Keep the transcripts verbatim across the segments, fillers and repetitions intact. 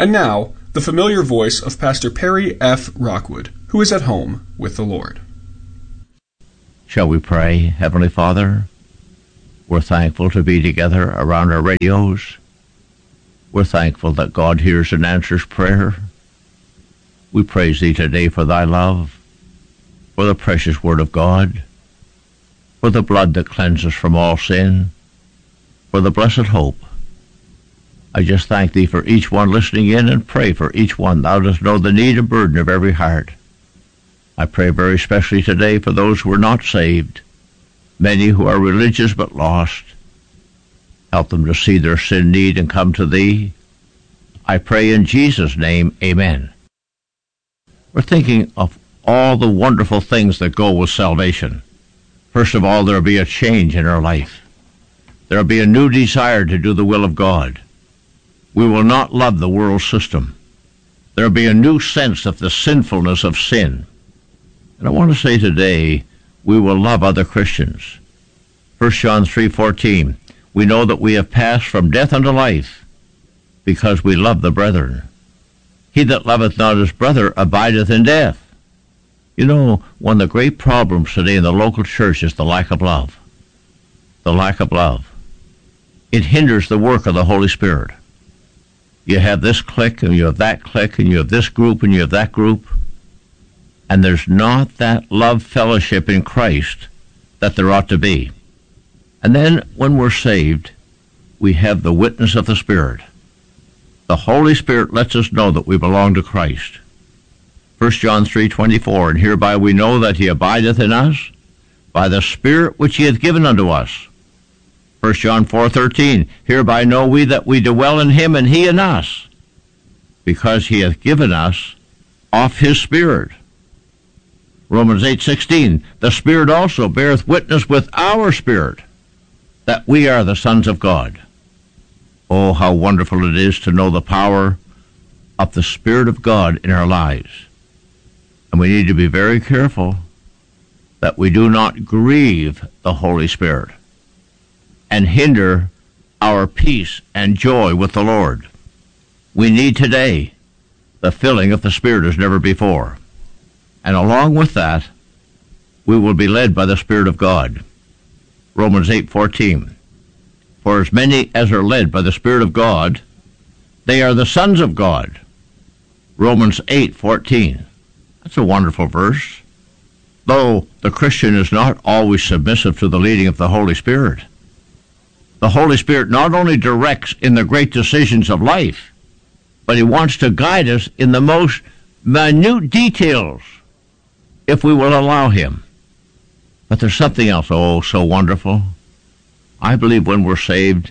And now, the familiar voice of Pastor Perry F. Rockwood, who is at home with the Lord. Shall we pray? Heavenly Father, we're thankful to be together around our radios. We're thankful that God hears and answers prayer. We praise Thee today for Thy love, for the precious Word of God, for the blood that cleanses from all sin, for the blessed hope. I just thank Thee for each one listening in and pray for each one. Thou dost know the need and burden of every heart. I pray very especially today for those who are not saved, many who are religious but lost. Help them to see their sin need and come to Thee. I pray in Jesus' name, amen. We're thinking of all the wonderful things that go with salvation. First of all, there will be a change in our life. There will be a new desire to do the will of God. We will not love the world system. There will be a new sense of the sinfulness of sin. And I want to say today, we will love other Christians. First John three fourteen, we know that we have passed from death unto life, because we love the brethren. He that loveth not his brother abideth in death. You know, one of the great problems today in the local church is the lack of love. The lack of love. It hinders the work of the Holy Spirit. You have this clique, and you have that clique, and you have this group, and you have that group, and there's not that love fellowship in Christ that there ought to be. And then, when we're saved, we have the witness of the Spirit. The Holy Spirit lets us know that we belong to Christ. First John three twenty-four, and hereby we know that He abideth in us, by the Spirit which He hath given unto us. First John four thirteen, hereby know we that we dwell in Him, and He in us, because He hath given us of His Spirit. Romans eight sixteen, the Spirit also beareth witness with our spirit, that we are the sons of God. Oh, how wonderful it is to know the power of the Spirit of God in our lives. And we need to be very careful that we do not grieve the Holy Spirit and hinder our peace and joy with the Lord. We need today the filling of the Spirit as never before. And along with that, we will be led by the Spirit of God. Romans eight fourteen, for as many as are led by the Spirit of God, they are the sons of God. Romans eight fourteen. That's a wonderful verse. Though the Christian is not always submissive to the leading of the Holy Spirit, the Holy Spirit not only directs in the great decisions of life, but He wants to guide us in the most minute details, if we will allow Him. But there's something else, oh, so wonderful. I believe when we're saved,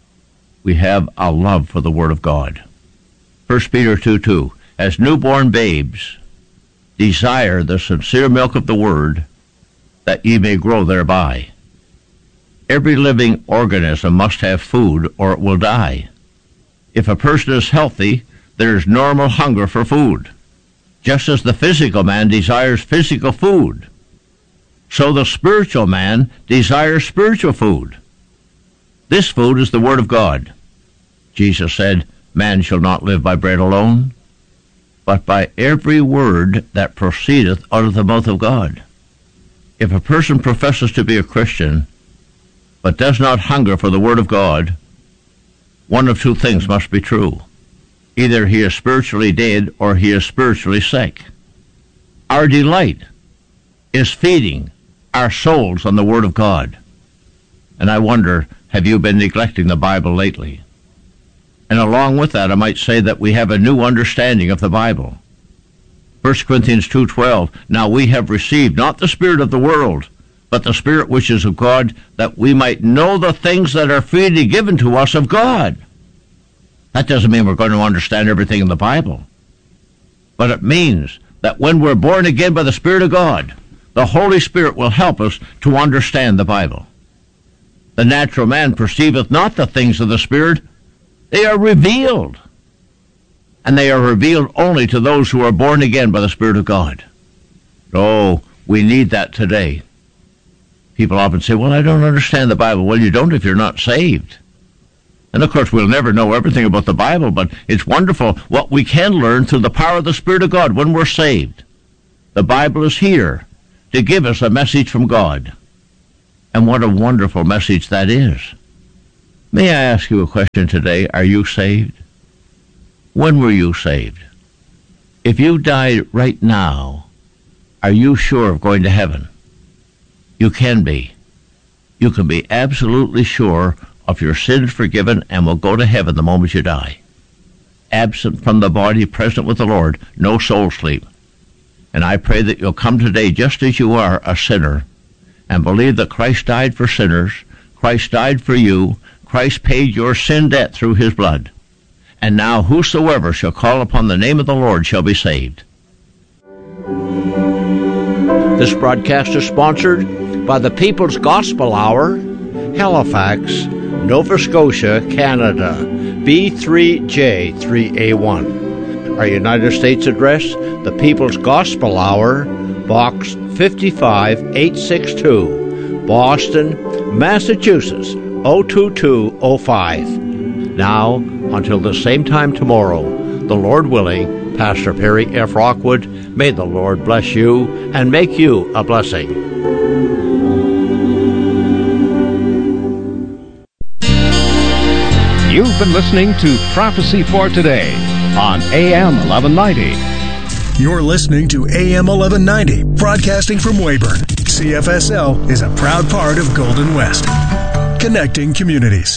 we have a love for the Word of God. First Peter two two, as newborn babes, desire the sincere milk of the Word, that ye may grow thereby. Every living organism must have food, or it will die. If a person is healthy, there is normal hunger for food, just as the physical man desires physical food. So the spiritual man desires spiritual food. This food is the Word of God. Jesus said, man shall not live by bread alone, but by every word that proceedeth out of the mouth of God. If a person professes to be a Christian, but does not hunger for the Word of God, one of two things must be true. Either he is spiritually dead, or he is spiritually sick. Our delight is feeding our souls on the Word of God. And I wonder, have you been neglecting the Bible lately? And along with that, I might say that we have a new understanding of the Bible. First Corinthians two twelve, now we have received not the spirit of the world, but the Spirit which is of God, that we might know the things that are freely given to us of God. That doesn't mean we're going to understand everything in the Bible. But it means that when we're born again by the Spirit of God, the Holy Spirit will help us to understand the Bible. The natural man perceiveth not the things of the Spirit. They are revealed. And they are revealed only to those who are born again by the Spirit of God. Oh, we need that today. People often say, well, I don't understand the Bible. Well, you don't if you're not saved. And of course, we'll never know everything about the Bible, but it's wonderful what we can learn through the power of the Spirit of God when we're saved. The Bible is here to give us a message from God. And what a wonderful message that is. May I ask you a question today? Are you saved? When were you saved? If you died right now, are you sure of going to heaven? You can be. You can be absolutely sure of your sins forgiven and will go to heaven the moment you die. Absent from the body, present with the Lord, no soul sleep. And I pray that you'll come today just as you are, a sinner, and believe that Christ died for sinners, Christ died for you, Christ paid your sin debt through his blood. And now whosoever shall call upon the name of the Lord shall be saved. This broadcast is sponsored by the People's Gospel Hour, Halifax, Nova Scotia, Canada, B three J three A one. Our United States address, the People's Gospel Hour, Box fifty-five eight sixty-two, Boston, Massachusetts, oh two two oh five. Now, until the same time tomorrow, the Lord willing, Pastor Perry F. Rockwood, may the Lord bless you and make you a blessing. You've been listening to Prophecy for Today on A M eleven ninety. You're listening to A M eleven ninety, broadcasting from Weyburn. C F S L is a proud part of Golden West, connecting communities.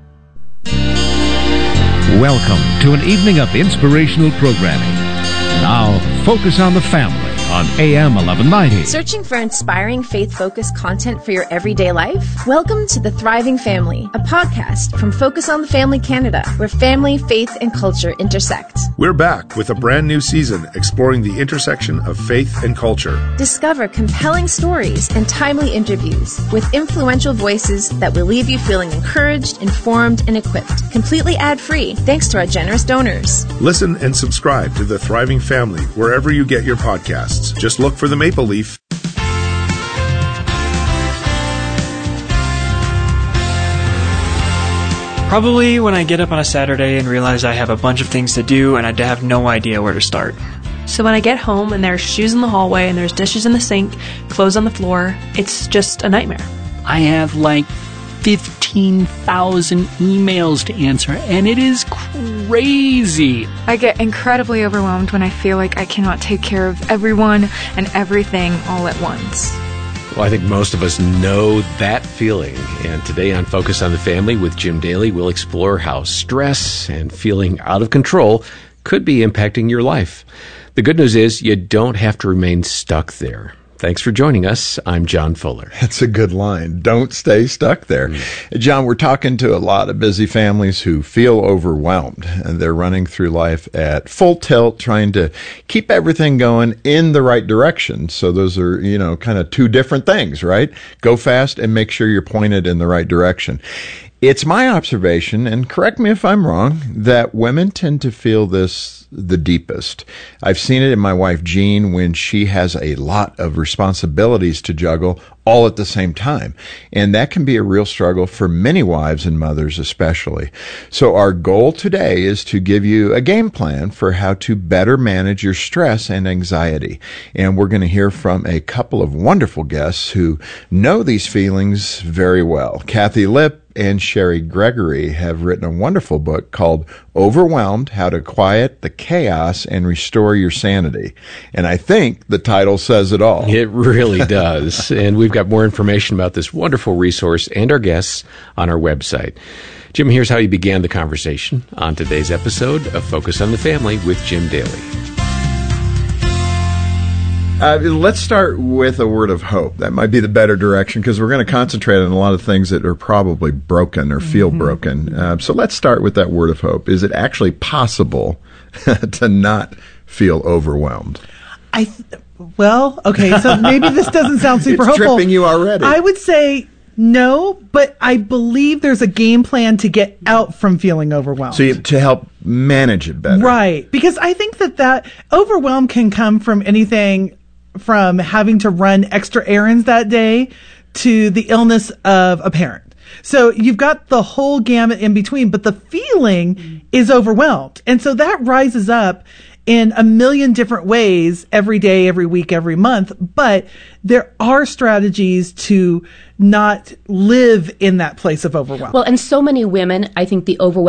Welcome to an evening of inspirational programming. Now, Focus on the Family on A M eleven ninety. Searching for inspiring, faith-focused content for your everyday life? Welcome to The Thriving Family, a podcast from Focus on the Family Canada, where family, faith, and culture intersect. We're back with a brand new season exploring the intersection of faith and culture. Discover compelling stories and timely interviews with influential voices that will leave you feeling encouraged, informed, and equipped, completely ad-free, thanks to our generous donors. Listen and subscribe to The Thriving Family wherever you get your podcasts. Just look for the Maple Leaf. Probably when I get up on a Saturday and realize I have a bunch of things to do and I have no idea where to start. So when I get home and there's shoes in the hallway and there's dishes in the sink, clothes on the floor, it's just a nightmare. I have like fifteen thousand emails to answer, and it is crazy. I get incredibly overwhelmed when I feel like I cannot take care of everyone and everything all at once. Well, I think most of us know that feeling. And today on Focus on the Family with Jim Daly, we'll explore how stress and feeling out of control could be impacting your life. The good news is you don't have to remain stuck there. Thanks for joining us. I'm John Fuller. That's a good line. Don't stay stuck there. Mm. John, we're talking to a lot of busy families who feel overwhelmed, and they're running through life at full tilt, trying to keep everything going in the right direction. So those are, you know, kind of two different things, right? Go fast and make sure you're pointed in the right direction. It's my observation, and correct me if I'm wrong, that women tend to feel this the deepest. I've seen it in my wife, Jean, when she has a lot of responsibilities to juggle all at the same time. And that can be a real struggle for many wives and mothers especially. So our goal today is to give you a game plan for how to better manage your stress and anxiety. And we're going to hear from a couple of wonderful guests who know these feelings very well. Kathy Lipp and Sherry Gregory have written a wonderful book called Overwhelmed: How to Quiet the Chaos and Restore Your Sanity. And I think the title says it all. It really does. And we've got more information about this wonderful resource and our guests on our website. Jim, here's how you began the conversation on today's episode of Focus on the Family with Jim Daly. Uh, let's start with a word of hope. That might be the better direction, because we're going to concentrate on a lot of things that are probably broken or feel mm-hmm. broken. Uh, so let's start with that word of hope. Is it actually possible to not feel overwhelmed? I th- well, okay, so maybe this doesn't sound super it's hopeful. It's tripping you already. I would say no, but I believe there's a game plan to get out from feeling overwhelmed. So you, to help manage it better. Right, because I think that that overwhelm can come from anything from having to run extra errands that day to the illness of a parent. So you've got the whole gamut in between, but the feeling is overwhelmed. And so that rises up in a million different ways every day, every week, every month. But there are strategies to not live in that place of overwhelm. Well, and so many women, I think the overwhelm